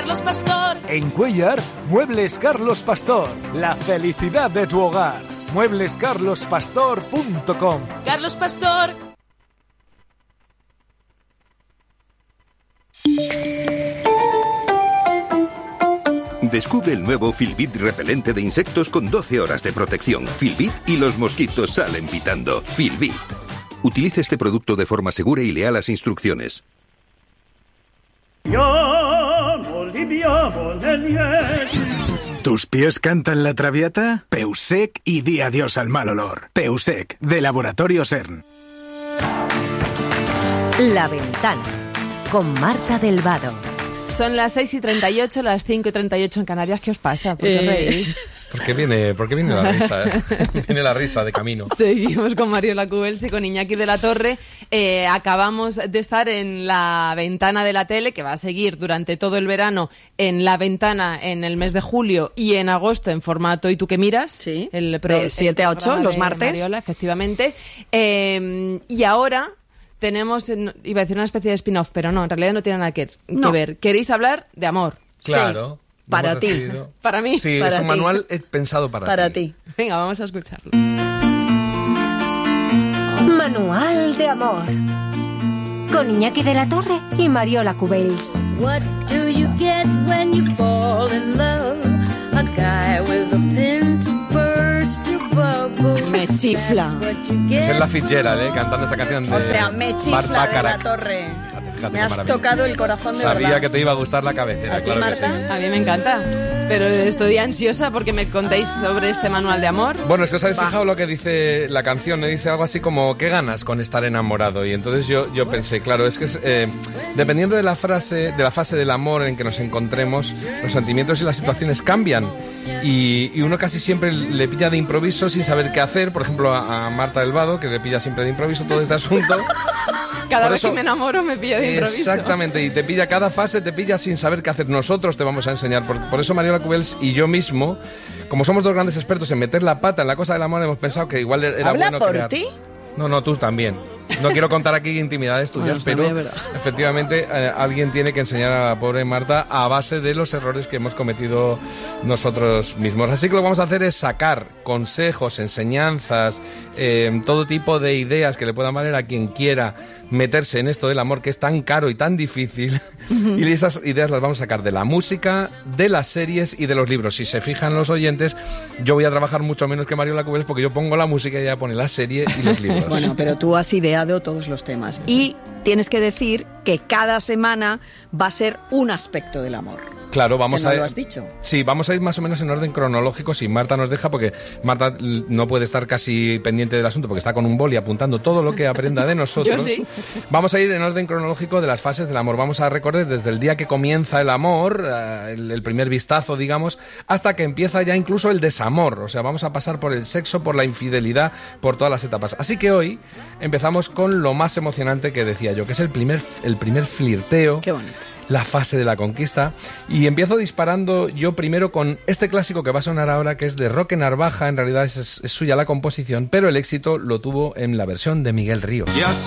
Carlos Pastor. En Cuéllar, Muebles Carlos Pastor. La felicidad de tu hogar. mueblescarlospastor.com. Carlos Pastor. Descubre el nuevo Filbit repelente de insectos con 12 horas de protección. Filbit y los mosquitos salen pitando. Filbit. Utilice este producto de forma segura y lea las instrucciones. ¿Tus pies cantan la traviata? Peusec y di adiós al mal olor. Peusec, de Laboratorio CERN. La Ventana, con Marta del Vado. Son las 6:38, las 5:38 en Canarias. ¿Qué os pasa? ¿Por qué reís? ¿Por qué viene la risa? Viene la risa de camino. Seguimos con Mariola Cubels y con Iñaki de la Torre. Acabamos de estar en La Ventana de la Tele, que va a seguir durante todo el verano en La Ventana en el mes de julio y en agosto en formato ¿Y tú qué miras? Sí, de 7 a 8, los martes. Mariola, efectivamente. Y ahora tenemos, iba a decir una especie de spin-off, pero no, en realidad no tiene nada que ver. ¿Queréis hablar de amor? Claro. Sí. Para ti. Para mí. Sí, para es un ti. manual pensado para ti. Venga, vamos a escucharlo. Manual de amor. Con Iñaki de la Torre y Mariola Cubels. What do you get when you fall in love? A guy with a pin to burst your bubble. Me chifla. That's what you get. Es la Fitzgerald, cantando esta canción de O sea, me chifla Bart de la Bacharach. Torre. Fíjate Me qué has maravilla. tocado el corazón de Sabía verdad. que te iba a gustar la cabecera, ¿A ti, claro que Marta? sí. A mí me encanta, pero estoy ansiosa porque me contéis sobre este manual de amor. Bueno, es que os habéis fijado lo que dice la canción, me dice algo así como ¿qué ganas con estar enamorado? Y entonces yo pensé, claro, es que dependiendo de la fase del amor en que nos encontremos, los sentimientos y las situaciones cambian. Y uno casi siempre le pilla de improviso sin saber qué hacer. Por ejemplo, a Marta del Vado, que le pilla siempre de improviso todo este asunto. Cada Por vez eso- que me enamoro me pillo de improviso. Exactamente, y te pilla cada fase, te pilla sin saber qué hacer. Nosotros te vamos a enseñar. Por eso Mariola Cubels y yo mismo, como somos dos grandes expertos en meter la pata en la cosa del amor, hemos pensado que igual era ¿Habla bueno por crear. ti? No, tú también. No quiero contar aquí intimidades tuyas, Bueno, pero también es verdad. efectivamente alguien tiene que enseñar a la pobre Marta a base de los errores que hemos cometido nosotros mismos. Así que lo que vamos a hacer es sacar consejos, enseñanzas, todo tipo de ideas que le puedan valer a quien quiera meterse en esto del amor, que es tan caro y tan difícil. Y esas ideas las vamos a sacar de la música, de las series y de los libros. Si se fijan los oyentes, yo voy a trabajar mucho menos que Mariola Cubels porque yo pongo la música y ella pone la serie y los libros. Bueno, pero tú has ideado todos los temas. Y tienes que decir que cada semana va a ser un aspecto del amor. Claro, vamos Que no a lo has dicho. Sí, vamos a ir más o menos en orden cronológico si Marta nos deja, porque Marta no puede estar casi pendiente del asunto porque está con un boli apuntando todo lo que aprenda de nosotros. Yo sí. Vamos a ir en orden cronológico de las fases del amor. Vamos a recorrer desde el día que comienza el amor, el primer vistazo, digamos, hasta que empieza ya incluso el desamor. O sea, vamos a pasar por el sexo, por la infidelidad, por todas las etapas. Así que hoy empezamos con lo más emocionante que decía yo, que es el primer flirteo. Qué bonito. La fase de la conquista, y empiezo disparando yo primero con este clásico que va a sonar ahora, que es de Roque Narvaja. En realidad es suya la composición, pero el éxito lo tuvo en la versión de Miguel Ríos.